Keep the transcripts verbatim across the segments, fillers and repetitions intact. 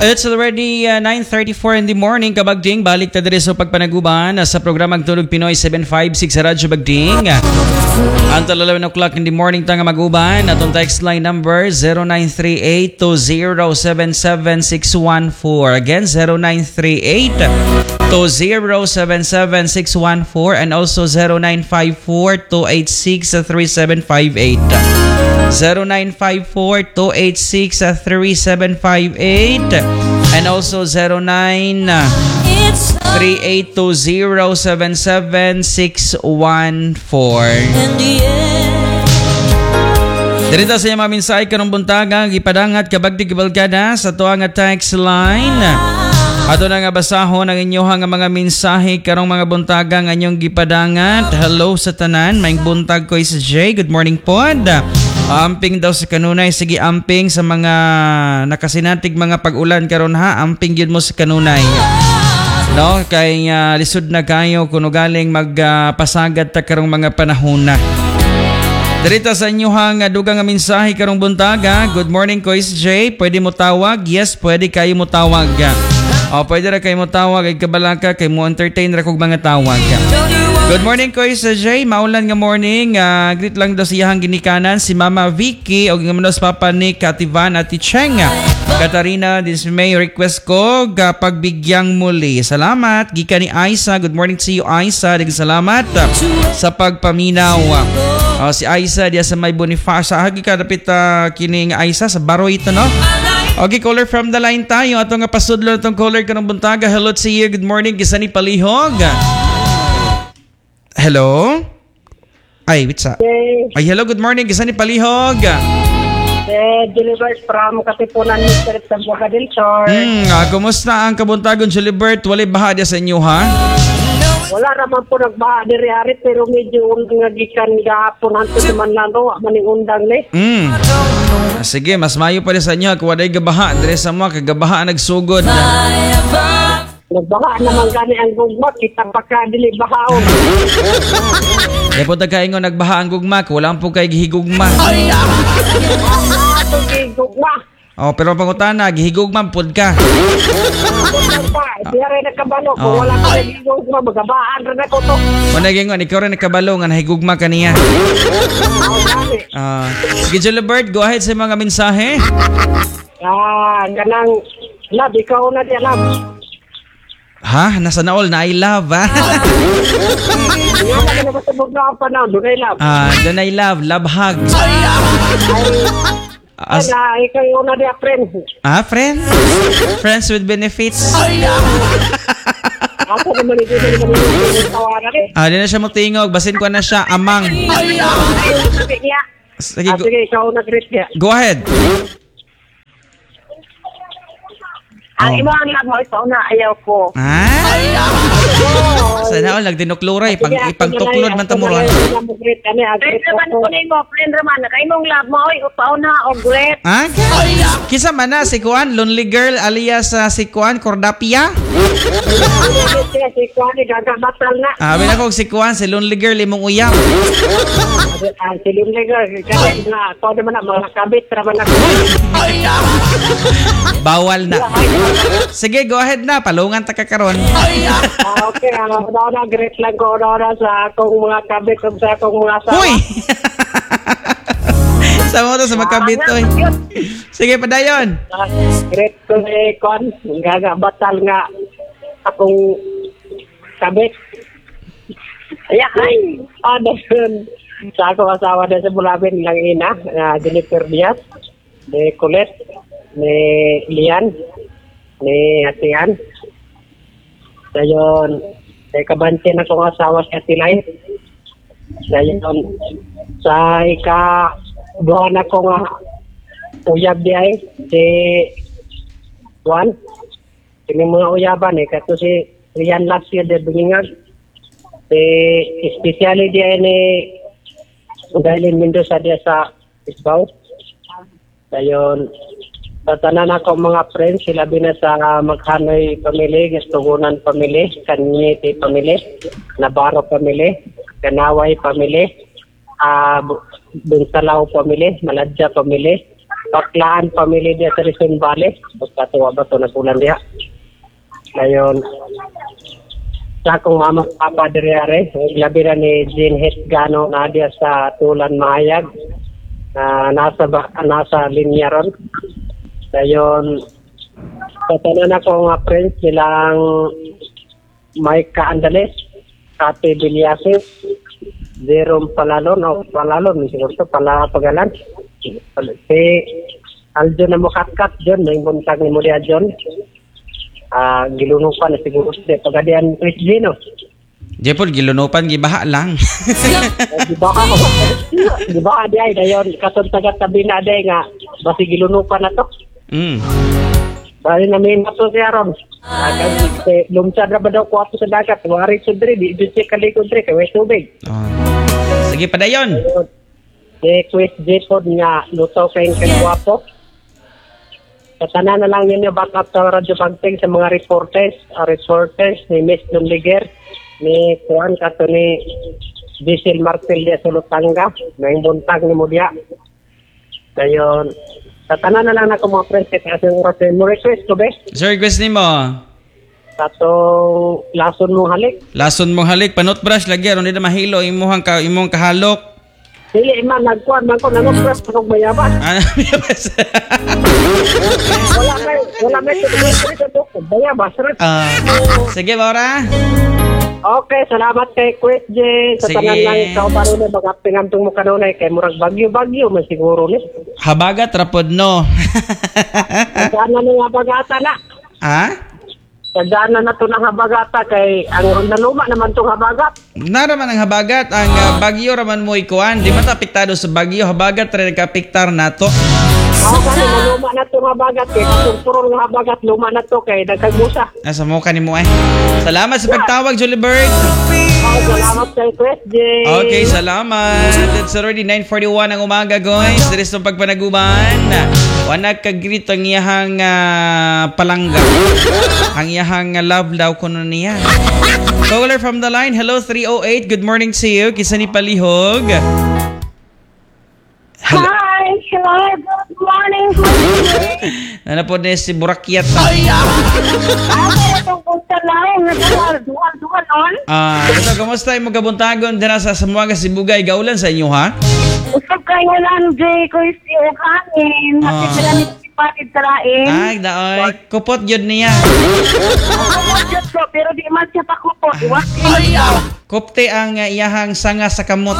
It's already uh, nine thirty-four in the morning, kabagding. Balik ta diri sa pagpanaguban sa programang Tulog Pinoy seven five six sa Radyo Bagding. Until eleven o'clock in the morning tanga maguban. Atong text line number zero nine three eight two zero seven seven six one four. Again, zero nine three eight two zero seven seven six one four and also zero nine five four two eight six three seven five eight. zero nine five four two eight six three seven five eight and also zero nine three eight two zero seven seven six one four. Dirita sa mga minsay karong buntaga gipadangat kabagdi gibalgada sa tuwa nga text line. Ato na nga basahon ang inyong mga mensahe karong mga buntaga nga inyong gipadangat. Hello sa tanan, maing buntag ko is Jay. Good morning pod. Amping daw sa kanunay, sige amping sa mga nakasinatig mga pag-ulan karon ha, amping yun mo sa kanunay. No, kay uh, lisod na kayo kuno galing magpasagad uh, ta karong mga panahon na. Dirita sa inyong uh, dugang nga mensahe karong buntaga. Good morning ko is Jay. Pwede mo tawag? Yes, pwede kayo mo tawag. O, pwede ra kayo mo tawag ay kabalaka kay mo entertain ra kog mga tawag. Good morning ko is Jay. Maulan nga morning. Uh, greet lang daw siyang ginikanan si Mama Vicky o nga manos Papa Nick, Kativan at Ticheng. Katarina, this may request ko pagbigyan muli. Salamat. Gika ni Aisa. Good morning to you, Aisa. Daghang salamat uh, sa pagpaminaw. Uh, si Aisa diya sa may Bonifacio. Hagi ka dapit uh, kining Aisa sa Baroy ito, no? Okay, caller from the line tayo. Ato nga pasudlo itong caller ka ng buntaga. Hello to you. Good morning. Gisa ni Palihog. Hello? Ay, what's up? Hey. Ay, hello, good morning. Gisa ni Palihog. Eh, delivered from Katipunan, Mister Sambuca del Sur. Hmm, ah, kumusta ang kabuntagon, Julibert? Walay bahadya sa inyo, ha? Wala naman po nagbaha diri hari pero medyo ngagikan gahapon hanto naman lang do maning undang ni. Hmm. Sige, mas mayo pa rin sa inyo kung waday gabaha. Dire sa mga kagabaha nagsugod. Nagbaha naman gani ang gugma kita pa ka dili bahaon. Kaya po tagaingon nagbaha ang gugma, wala po kay gihigugma. Ato gugma. Oh, pero pangutana, gihigugma pud ka. Diya rin nakabalo kung wala ka gihigugma magabaan rin ako to. Wala gingon, ikaw rin nakabalo nga nahigugma ka niya. Ah, sige Julibert, go ahead sa mga mensahe. Ah, ganang love, ikaw na di alam. Ha? Nasa naol na I love, ha? Nga na ka na masabog na ang panahon, doon ay love. Ah, doon I love, love hugs. Ay, na, ikaw yung na di a friend. Ah, friends? Friends with benefits? Ako naman ito na naman yung tawanan eh. Ah, di na siya matingog. Basin ko na siya, amang. Sige, ah, sige, ikaw nag-greet niya. Go ahead. Ang oh. Imang love mo, ito na ayaw ko. Ah? Sana all, nagdinukluray. Pang, ipangtuklod man tamuran. Greet naman ko na mo, friend Roman. Nakaimong love mo, upaw na o greet. Ah? Kisa man na, si Kuan, Lonely Girl, alias uh, si Kuan, Cordapia? Si Kuan, gagabatal na. Ah, bin ako si Kuan, si Lonely Girl, imong uyam. Si Lonely Girl, kasi na, ito naman na, mga kabit, raman ako. Bawal na. Sige, go ahead na. Palungan ta kakaron. Ah, okay, ano na great lang ko na sa akong mga kabit ug sa akong mga asawa. Hoy. Sa mo to sa makabit oy. Sige, padayon. Uh, great ko ni kon, gaga batal nga akong kabit. Ay, ay. Ano sa akong asawa na sa Bulabin lang ina, uh, Jennifer Diaz, ni Colette, ni Lian, ni Atian. Dayon, ay kabante na kong asawa si Atilay. Dayon, sa ika buwan na ko nga uyab di ay si Juan. Kini mga uyaban eh, kato si Rian last year de bungingag. Si especially di ay ni Dailin Mendoza di sa Isbaw. Dayon, sa tanan ako mga friends, sila bina sa Maghanoy family, Gastugunan family, Kanyete family, Navarro family, Ganaway family, uh, Bunsalaw family, Maladya family, Paklaan family dia sa Rizal Valley. Basta tuwa ba ito nagulan diya. Ngayon, sa akong mama papa diriare, labi na ni Jean Hetgano na diya sa Tulan Mahayag. Na nasa ba, nasa linya ron. Ngayon, sa tanan ako nga friends nilang Mike Andales, Kate Villasez, Jerome Palalon, o Palalon, siguro ito, pala pagalan. Si Aljo na mukatkat dyan, may buntag ni Muria John. Ah, gilunupan na siguro siya. Pagadian Chris Gino. Jepol, gilunupan, gibaha lang. Di ba ako? Di ba adi ay dayon kasuntagat tabi na adi nga basi gilunupan na to. Mm. Bali na may mato siya ron. Kasi lumsad na ba daw ko ato sa dagat. Wari sudri, di di siya kalikod rin, kaya tubig. Oh. Sige pa dayon. Si Chris J-Pod nga lutaw kayong kanwapo. Sa tanan na lang ninyo back up sa Radyo Pagting sa mga reporters, uh, reporters ni Miss Lumliger, ni Juan Kato ni Diesel Martel de Solotanga, may buntag ni Mudia. Dayon, sa tanan na lang na mga friends kasi ang oras mo request ko be. Sir, request ni mo. Katong lason mo halik. Lason mong halik, panot brush lagi aron di na mahilo imong ka imong kahalok. Dili man nagkuan man ko nang press ko bayabas. Ano bayabas? Wala may wala may tuloy ko bayabas. Ah, sige Maura. Okay, salamat kay Chris J. Sa Sige. tanan lang ikaw paro na mga pingantong mo kanunay kay murag bagyo-bagyo man siguro ni. Habagat rapod no. Sana na nga bagata na. Ha? Sadaan na to ng habagata kay ang naluma naman tong habagat. Naraman ang habagat, ang uh, bagyo raman mo ikuan. Di man ta apektado sa bagyo, habagat rin kapiktar nato. Ako kasi naluma na tong habagat kay kung puro ng habagat luma na to kay nagkagbusa. Nasa mo ni mo eh. Salamat sa pagtawag, Julie Bird. Oh, salamat kay Chris J. Okay, salamat. It's already nine forty-one ang umaga, guys. There is no pagpanaguban. Wanag kagrito ang iyahang uh, palangga. Ang iyahang uh, love daw kuno niya. Caller from the line. Hello, three oh eight. Good morning to you. Kisa ni Palihog. Hello. Hi, hello, good morning. Ano po na si Burakyat? Ako itong punta lang, nagduwal-duwal on. Ah, ito, kamusta yung magabuntagon dira sa Samuaga, Sibugay, Gaulan sa inyo, ha? Usap kayo lang, Jay, ko isi o kanin. Ah. Kasi sila ni Patid Tarain. Ay, daoy. Kupot yun niya. Pero di man siya pakupot. Iwas Kupte ang uh, iyahang sanga sa kamot.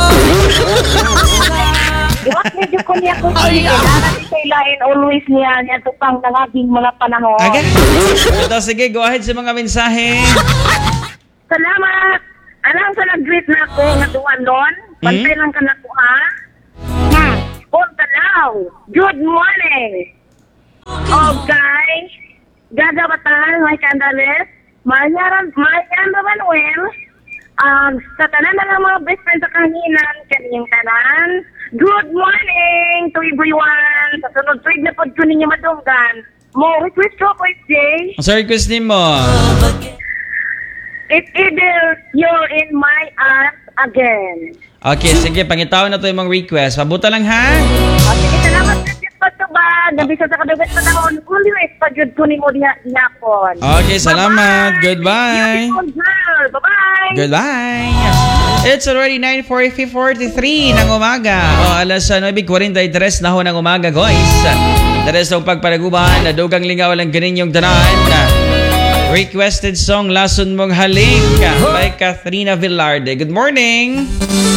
Iwas medyo ko niya ko isi. Narating sa ilain, always niya, niya tupang nangaging mga panahon. Aga? Ito, sige, go ahead sa mga mensahe. Salamat. Alam sa nag-greet na ako nga duwan doon. Bantay lang ka na ko, ha? Hmm. Punta now. Good morning. Okay. Gagawatan, may Candales. Mayaran, mayaran Manuel. Um, sa tanan na lang mga best friend sa kahinan, kaniyang tanan. Good morning to everyone. Sa sunod tweet na po ko ninyo madunggan. Mo, request ko po, Jay. Ang sorry, request mo. It's either you're in my arms again. Okay, sige, pangitaw na to yung mga request. Pabuta lang, ha? Okay, salamat sa Diyos po ito ba? Gabi sa kadugat pa taon. Always pag-yud ko ni mo diha yapon. Okay, salamat. Goodbye. Beautiful girl. Bye-bye. Goodbye. It's already nine forty-three ng umaga. O, alas nine forty-three na ho ng umaga, guys. Daras ng pagpanaguban, nadugang lingaw lang ganin yung danaan. Requested song, Lason Mong Halik by Kathrina Villarde. Good morning.